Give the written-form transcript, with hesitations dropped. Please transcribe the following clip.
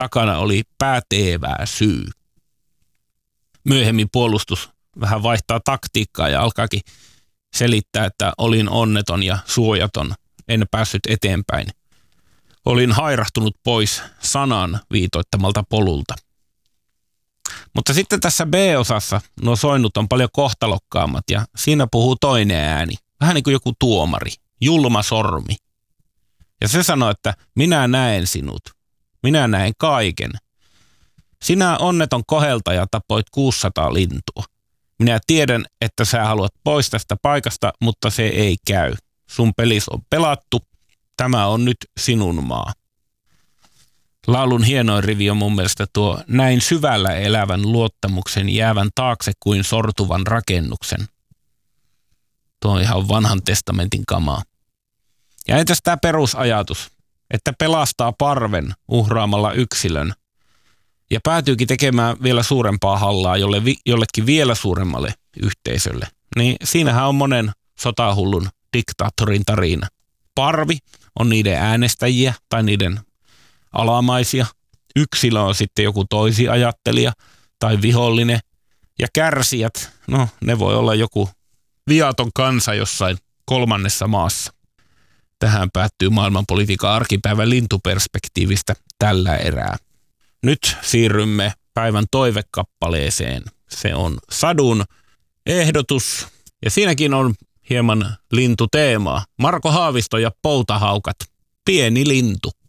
takana oli pätevä syy. Myöhemmin puolustus vähän vaihtaa taktiikkaa ja alkaakin selittää, että olin onneton ja suojaton, en päässyt eteenpäin. Olin hairahtunut pois sanan viitoittamalta polulta. Mutta sitten tässä B-osassa nuo soinnut on paljon kohtalokkaammat ja siinä puhuu toinen ääni. Vähän niin kuin joku tuomari, julma sormi. Ja se sanoo, että minä näen sinut. Minä näen kaiken. Sinä onneton koheltaja tapoit 600 lintua. Minä tiedän, että sä haluat pois tästä paikasta, mutta se ei käy. Sun pelis on pelattu. Tämä on nyt sinun maa. Laulun hienoin rivi on mun mielestä tuo näin syvällä elävän luottamuksen jäävän taakse kuin sortuvan rakennuksen. Tuo on ihan vanhan testamentin kamaa. Ja entäs tämä perusajatus, että pelastaa parven uhraamalla yksilön ja päätyykin tekemään vielä suurempaa hallaa jollekin vielä suuremmalle yhteisölle. Niin siinähän on monen sotahullun diktaattorin tarina. Parvi on niiden äänestäjiä tai niiden alamaisia. Yksilö on sitten joku toisiajattelija tai vihollinen. Ja kärsijät, no ne voi olla joku viaton kansa jossain kolmannessa maassa. Tähän päättyy maailmanpolitiikan arkipäivän lintuperspektiivistä tällä erää. Nyt siirrymme päivän toivekappaleeseen. Se on sadun ehdotus ja siinäkin on hieman lintuteemaa. Marko Haavisto ja Poutahaukat. Pieni lintu.